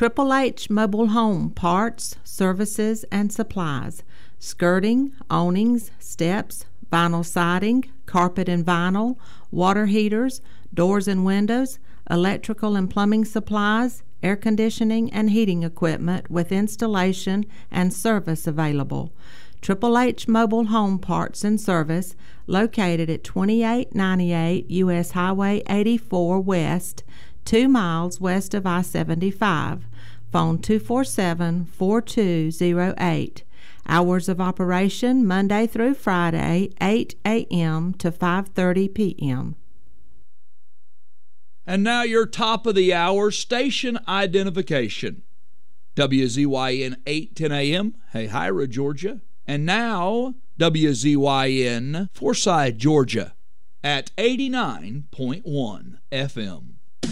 Triple H Mobile Home Parts, Services, and Supplies. Skirting, awnings, steps, vinyl siding, carpet and vinyl, water heaters, doors and windows, electrical and plumbing supplies, air conditioning and heating equipment with installation and service available. Triple H Mobile Home Parts and Service, located at 2898 U.S. Highway 84 West, 2 miles west of I-75. Phone 247-4208. Hours of operation Monday through Friday, 8 a.m. to 5:30 p.m. And now your top of the hour station identification. WZYN 810 a.m., Hahira, Georgia. And now WZYN Forsyth, Georgia at 89.1 FM.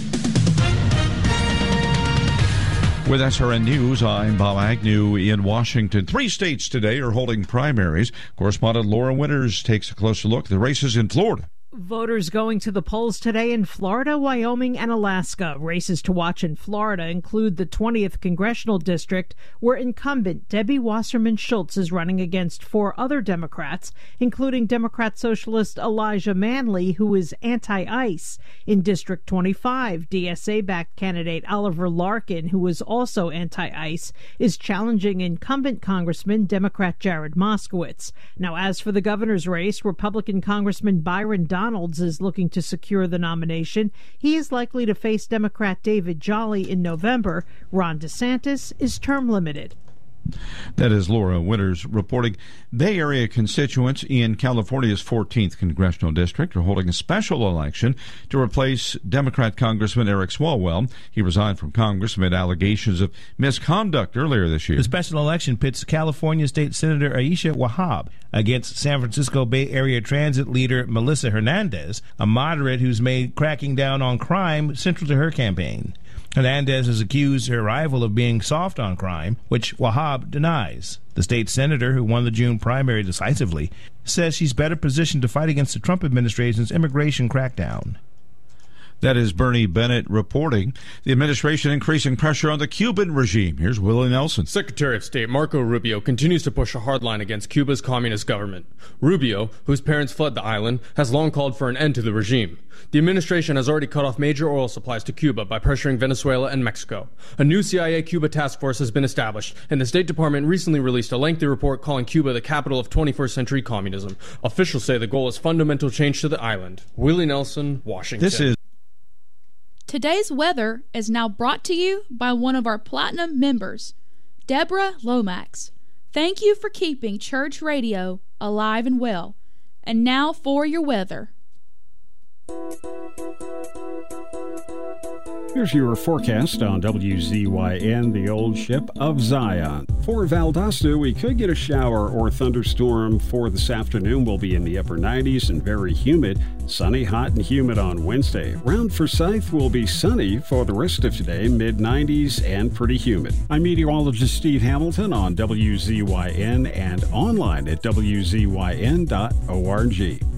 With SRN News, I'm Bob Agnew in Washington. 3 states today are holding primaries. Correspondent Laura Winters takes a closer look at the races in Florida. Voters going to the polls today in Florida, Wyoming, and Alaska. Races to watch in Florida include the 20th Congressional District, where incumbent Debbie Wasserman Schultz is running against 4 other Democrats, including Democrat Socialist Elijah Manley, who is anti-ICE. In District 25, DSA-backed candidate Oliver Larkin, who is also anti-ICE, is challenging incumbent Congressman Democrat Jared Moskowitz. Now, as for the governor's race, Republican Congressman Byron Donalds is looking to secure the nomination. He is likely to face Democrat David Jolly in November. Ron DeSantis is term limited. That is Laura Winters reporting. Bay Area constituents in California's 14th Congressional District are holding a special election to replace Democrat Congressman Eric Swalwell. He resigned from Congress amid allegations of misconduct earlier this year. The special election pits California State Senator Aisha Wahab against San Francisco Bay Area Transit leader Melissa Hernandez, a moderate who's made cracking down on crime central to her campaign. Hernandez has accused her rival of being soft on crime, which Wahab denies. The state senator, who won the June primary decisively, says she's better positioned to fight against the Trump administration's immigration crackdown. That is Bernie Bennett reporting. The administration increasing pressure on the Cuban regime. Here's Willie Nelson. Secretary of State Marco Rubio continues to push a hard line against Cuba's communist government. Rubio, whose parents fled the island, has long called for an end to the regime. The administration has already cut off major oil supplies to Cuba by pressuring Venezuela and Mexico. A new CIA Cuba task force has been established, and the State Department recently released a lengthy report calling Cuba the capital of 21st century communism. Officials say the goal is fundamental change to the island. Willie Nelson, Washington. Today's weather is now brought to you by one of our Platinum members, Deborah Lomax. Thank you for keeping church radio alive and well. And now for your weather. Here's your forecast on WZYN, the old ship of Zion. For Valdosta, we could get a shower or thunderstorm for this afternoon. We'll be in the upper 90s and very humid. Sunny, hot, and humid on Wednesday. Around Forsyth will be sunny for the rest of today, mid-90s and pretty humid. I'm meteorologist Steve Hamilton on WZYN and online at WZYN.org.